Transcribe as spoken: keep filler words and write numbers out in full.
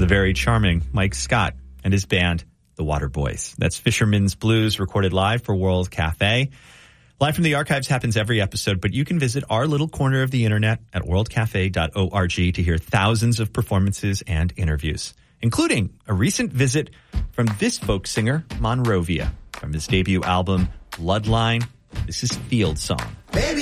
the very charming Mike Scott and his band, the Waterboys. That's Fisherman's Blues, recorded live for World Cafe. Live from the Archives happens every episode, but you can visit our little corner of the internet at world cafe dot org to hear thousands of performances and interviews, including a recent visit from this folk singer, Monrovia, from his debut album, Bloodline. This is Field Song. Baby.